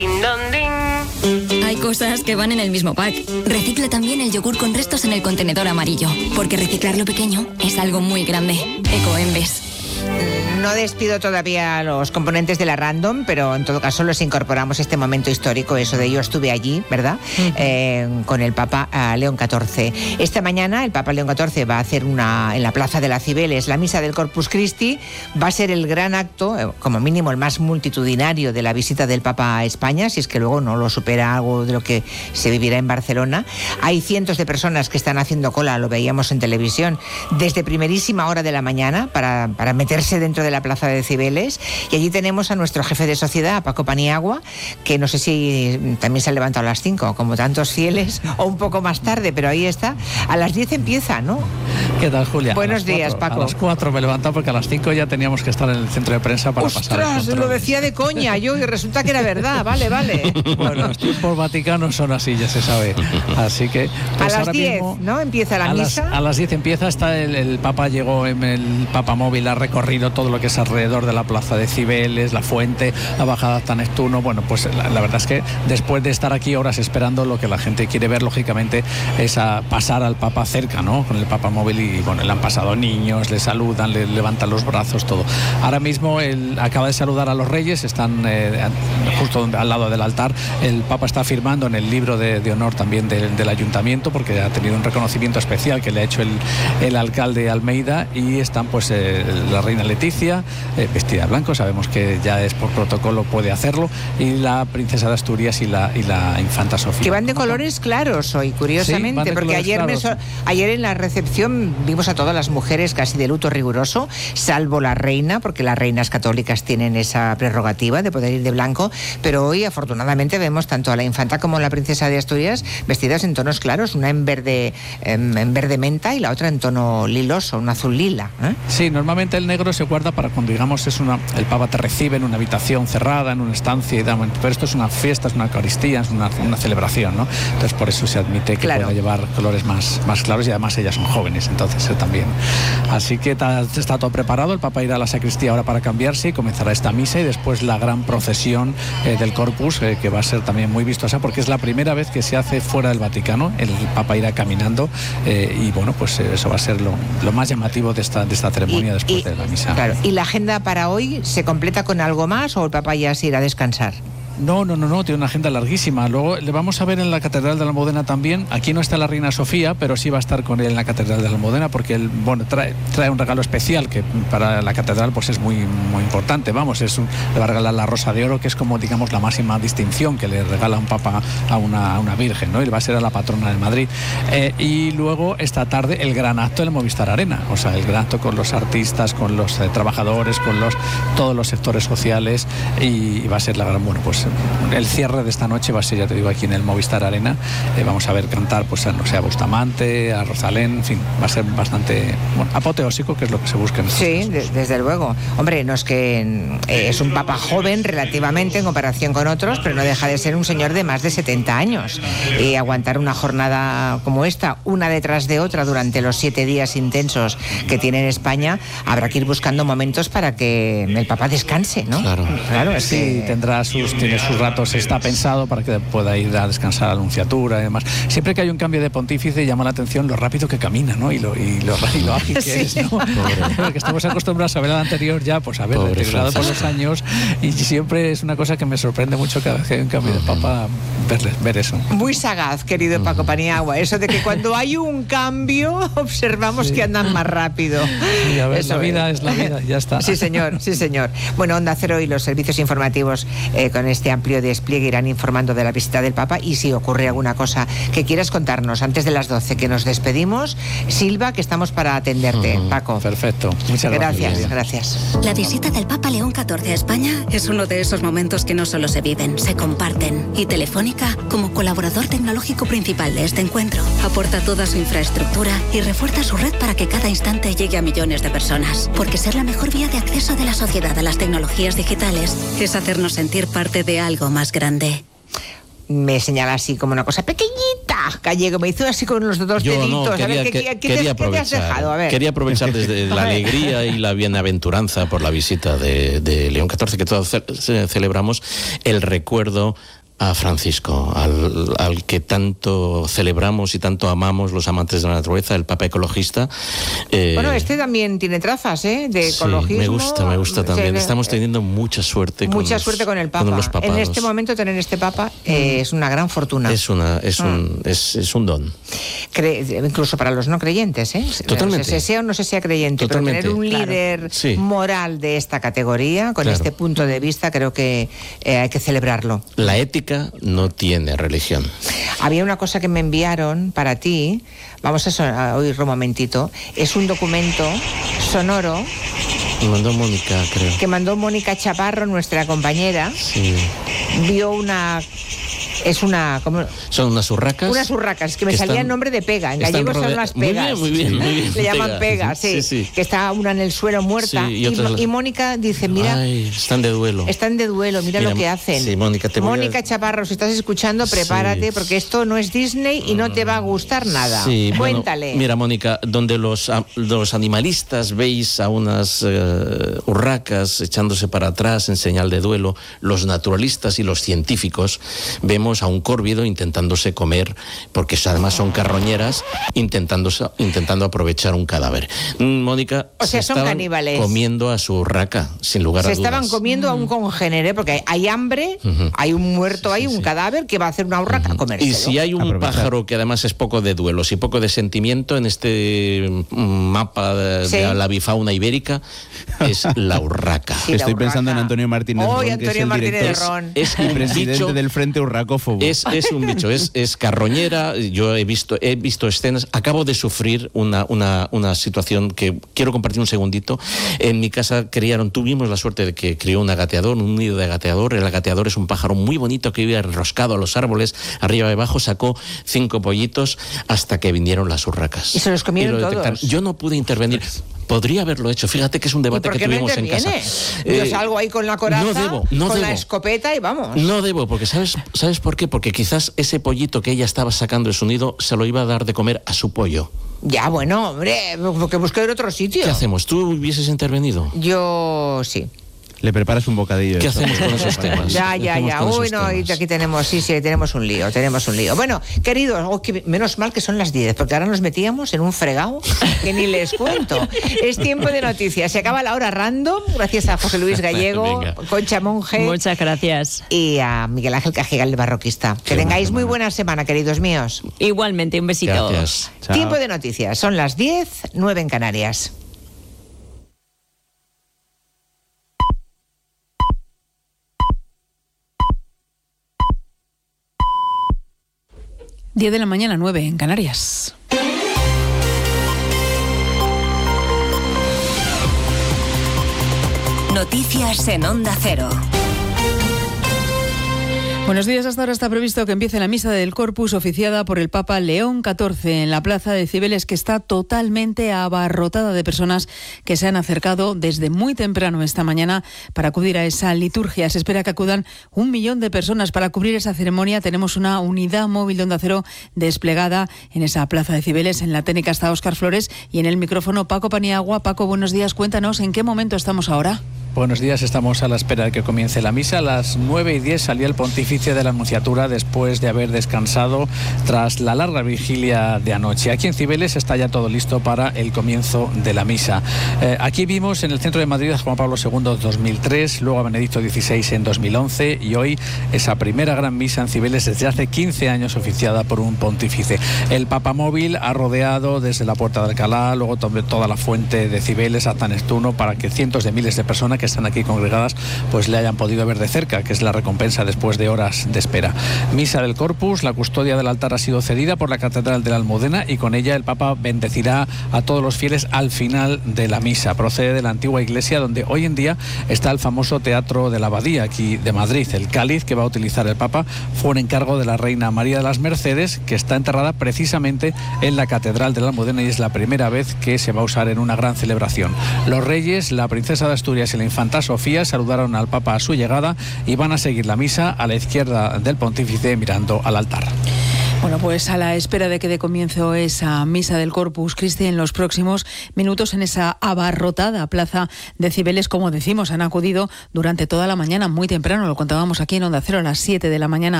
Hay cosas que van en el mismo pack. Recicla también el yogur con restos en el contenedor amarillo, porque reciclar lo pequeño es algo muy grande. Ecoembes. No despido todavía los componentes de la Random, pero en todo caso los incorporamos a este momento histórico. Eso de yo estuve allí, ¿verdad? Con el Papa León XIV. Esta mañana el Papa León XIV va a hacer en la Plaza de las Cibeles la misa del Corpus Christi. Va a ser el gran acto, como mínimo el más multitudinario de la visita del Papa a España, si es que luego no lo supera algo de lo que se vivirá en Barcelona. Hay cientos de personas que están haciendo cola, lo veíamos en televisión, desde primerísima hora de la mañana para meterse dentro de la Plaza de Cibeles, y allí tenemos a nuestro jefe de sociedad, a Paco Paniagua, que no sé si también se ha levantado a las 5, como tantos fieles, o un poco más tarde, pero ahí está. A las 10 empieza, ¿no? ¿Qué tal, Julia? Buenos días, Paco. A las 4 me he levantado porque a las 5 ya teníamos que estar en el centro de prensa para pasar el control. Lo decía de coña yo y resulta que era verdad. Vale. Bueno, los tiempos vaticanos son así, ya se sabe. Así que... Pues a las 10, mismo, ¿no? Empieza la misa. A las 10 empieza, el Papa llegó en el Papa Móvil, ha recorrido todo lo que es alrededor de la Plaza de Cibeles, la Fuente, la Bajada hasta Neptuno. Bueno, pues la verdad es que después de estar aquí horas esperando, lo que la gente quiere ver, lógicamente, es a pasar al Papa cerca, ¿no? Con el Papa Móvil, y bueno, le han pasado niños, le saludan, le levantan los brazos, todo. Ahora mismo él acaba de saludar a los reyes, están justo al lado del altar. El Papa está firmando en el libro de honor también del ayuntamiento, porque ha tenido un reconocimiento especial que le ha hecho el alcalde Almeida, y están pues la reina Leticia, vestida de blanco, sabemos que ya es por protocolo, puede hacerlo, y la princesa de Asturias y la infanta Sofía. Que van de colores claros hoy, curiosamente, sí, porque ayer en la recepción vimos a todas las mujeres casi de luto riguroso, salvo la reina, porque las reinas católicas tienen esa prerrogativa de poder ir de blanco, pero hoy afortunadamente vemos tanto a la infanta como a la princesa de Asturias vestidas en tonos claros, una en verde menta y la otra en tono liloso, un azul lila. Sí, normalmente el negro se guarda para cuando, digamos, el Papa te recibe en una habitación cerrada, en una estancia, pero esto es una fiesta, es una Eucaristía, es una celebración, ¿no? Entonces por eso se admite que pueda llevar colores más claros, y además ellas son jóvenes, entonces también. Así que está todo preparado. El Papa irá a la sacristía ahora para cambiarse y comenzará esta misa, y después la gran procesión del Corpus, que va a ser también muy vistosa porque es la primera vez que se hace fuera del Vaticano. El Papa irá caminando, y bueno, pues eso va a ser lo más llamativo de esta ceremonia después de la misa. Claro. ¿Y la agenda para hoy se completa con algo más, o el Papa ya se irá a descansar? No, tiene una agenda larguísima. Luego le vamos a ver en la Catedral de la Almudena también. Aquí no está la Reina Sofía, pero sí va a estar con él en la Catedral de la Almudena, porque él, bueno, trae un regalo especial que para la catedral pues es muy, muy importante. Vamos, le va a regalar la Rosa de Oro, que es como, digamos, la máxima distinción que le regala un Papa a una Virgen, ¿no? Él va a ser a la patrona de Madrid. Y luego esta tarde el gran acto del Movistar Arena, o sea, el gran acto con los artistas, con los trabajadores, con todos los sectores sociales, y va a ser la gran, bueno, pues el cierre de esta noche va a ser, ya te digo, aquí en el Movistar Arena. Vamos a ver cantar, pues no sé, a Bustamante, a Rosalén, en fin, va a ser bastante apoteósico, que es lo que se busca en estos casos. Desde luego. Hombre, no es que es un Papa joven relativamente en comparación con otros, pero no deja de ser un señor de más de 70 años. Y aguantar una jornada como esta, una detrás de otra, durante los 7 días intensos que tiene en España, habrá que ir buscando momentos para que el Papa descanse, ¿no? Claro, sí, tiene sus ratos, está pensado para que pueda ir a descansar a la Nunciatura y demás. Siempre que hay un cambio de pontífice llama la atención lo rápido que camina, ¿no? Y lo ágil que es, ¿no? Porque estamos acostumbrados a ver al anterior ya, pues a ver, deteriorado por los años, y siempre es una cosa que me sorprende mucho cada vez que hay un cambio de Papa, ver eso. Muy sagaz, querido Paco Paniagua, eso de que cuando hay un cambio observamos que andan más rápido. Sí, a ver, la vida es la vida, ya está. Sí, señor. Bueno, Onda Cero y los servicios informativos con este amplio despliegue irán informando de la visita del Papa, y si ocurre alguna cosa que quieras contarnos antes de las 12, que nos despedimos, Silva, que estamos para atenderte. Paco. Perfecto. Muchas gracias. Gracias. La visita del Papa León XIV a España es uno de esos momentos que no solo se viven, se comparten. Y Telefónica, como colaborador tecnológico principal de este encuentro, aporta toda su infraestructura y refuerza su red para que cada instante llegue a millones de personas. Porque ser la mejor vía de acceso de la sociedad a las tecnologías digitales es hacernos sentir parte de algo más grande. me señala así como una cosa pequeñita, Gallego, me hizo así con los dos deditos. No, a ver, ¿qué te has dejado? A ver. Quería aprovechar desde la alegría y la bienaventuranza por la visita de León XIV, que todos celebramos, el recuerdo a Francisco, al que tanto celebramos y tanto amamos los amantes de la naturaleza, el Papa ecologista. Bueno, este también tiene trazas, de ecologismo. Sí, me gusta también. Estamos teniendo mucha suerte con el Papa. Con los papados. En este momento tener este Papa es una gran fortuna. Es un don. Incluso para los no creyentes, Totalmente. Se sea o no se sea creyente, Totalmente. Pero tener un líder moral de esta categoría, con este punto de vista, creo que hay que celebrarlo. La ética no tiene religión. Había una cosa que me enviaron para ti, vamos a oírlo un momentito, es un documento sonoro que mandó Mónica, creo. Que mandó Mónica Chaparro, nuestra compañera. Sí. Vio una... ¿cómo? Son unas urracas. Unas urracas, que me salía el nombre de pega. En gallego son las pegas. Muy bien. Le llaman pegas, sí. Que está una en el suelo muerta. Sí, y Mónica dice, mira... están de duelo. Mira lo que hacen. Sí, Mónica, Chaparro, si estás escuchando, prepárate, porque esto no es Disney y no te va a gustar nada. Sí, cuéntale. Bueno, mira, Mónica, donde los animalistas veis a unas urracas echándose para atrás en señal de duelo, los naturalistas y los científicos vemos a un córvido intentándose comer, porque además son carroñeras, intentando aprovechar un cadáver. Mónica, son caníbales. Comiendo a su urraca, sin lugar a dudas. Se estaban comiendo a un congénere, porque hay hambre, hay un muerto ahí, un cadáver, que va a hacer una urraca a comérselo. Y si hay un pájaro que además es poco de duelos y poco de sentimiento en este mapa de la bifauna ibérica, es la urraca. Estoy pensando en Antonio Martínez Ron, que es el director y presidente del Frente Urracófobo. Es un bicho, es carroñera. Yo he visto escenas. Acabo de sufrir una situación que quiero compartir un segundito. En mi casa tuvimos la suerte de que crió un agateador, un nido de agateador. El agateador es un pájaro muy bonito que vive enroscado a los árboles, arriba y abajo. Sacó 5 pollitos hasta que vinieron las urracas. ¿Y se los comieron todos? Yo no pude intervenir. Podría haberlo hecho. Fíjate que es un debate que tuvimos en casa. Yo salgo ahí con la coraza, no con debo. la escopeta y vamos. No debo, porque ¿sabes por qué? Porque quizás ese pollito que ella estaba sacando de su nido se lo iba a dar de comer a su pollo. Ya, bueno, hombre, porque busqué en otro sitio. ¿Qué hacemos? ¿Tú hubieses intervenido? Yo sí. Le preparas un bocadillo. ¿Qué hacemos con esos temas? Ya. Uy, no, y aquí tenemos, tenemos un lío. Bueno, queridos, menos mal que son las 10, porque ahora nos metíamos en un fregado que ni les cuento. Es tiempo de noticias. Se acaba la hora random, gracias a José Luis Gallego, Concha Monge. Muchas gracias. Y a Miguel Ángel Cajigal, el barroquista. Que tengáis muy buena semana, queridos míos. Igualmente, un besito. Gracias. Tiempo de noticias. Son las 10, 9 en Canarias. Diez de la mañana, 9 en Canarias. Noticias en Onda Cero. Buenos días. Hasta ahora está previsto que empiece la misa del Corpus oficiada por el Papa León XIV en la plaza de Cibeles, que está totalmente abarrotada de personas que se han acercado desde muy temprano esta mañana para acudir a esa liturgia. Se espera que acudan 1 millón de personas para cubrir esa ceremonia. Tenemos una unidad móvil de Onda Cero desplegada en esa plaza de Cibeles. En la técnica está Óscar Flores y en el micrófono Paco Paniagua. Paco, buenos días. Cuéntanos en qué momento estamos ahora. Buenos días, estamos a la espera de que comience la misa. A las 9:10 salía el pontífice de la Anunciatura después de haber descansado tras la larga vigilia de anoche. Aquí en Cibeles está ya todo listo para el comienzo de la misa. Aquí vimos en el centro de Madrid a Juan Pablo II en 2003, luego a Benedicto XVI en 2011 y hoy esa primera gran misa en Cibeles desde hace 15 años oficiada por un pontífice. El papamóvil ha rodeado desde la Puerta de Alcalá, luego toda la fuente de Cibeles hasta Neptuno, para que cientos de miles de personas que están aquí congregadas pues le hayan podido ver de cerca, que es la recompensa después de horas de espera. Misa del Corpus, la custodia del altar ha sido cedida por la Catedral de la Almudena y con ella el Papa bendecirá a todos los fieles al final de la misa. Procede de la antigua iglesia donde hoy en día está el famoso Teatro de la Abadía aquí de Madrid. El cáliz que va a utilizar el Papa fue un encargo de la Reina María de las Mercedes, que está enterrada precisamente en la Catedral de la Almudena y es la primera vez que se va a usar en una gran celebración. Los reyes, la princesa de Asturias y la infanta Sofía, saludaron al Papa a su llegada y van a seguir la misa a la izquierda del pontífice mirando al altar. Bueno, pues a la espera de que dé comienzo esa misa del Corpus Christi en los próximos minutos en esa abarrotada plaza de Cibeles, como decimos, han acudido durante toda la mañana, muy temprano, lo contábamos aquí en Onda Cero a las 7 de la mañana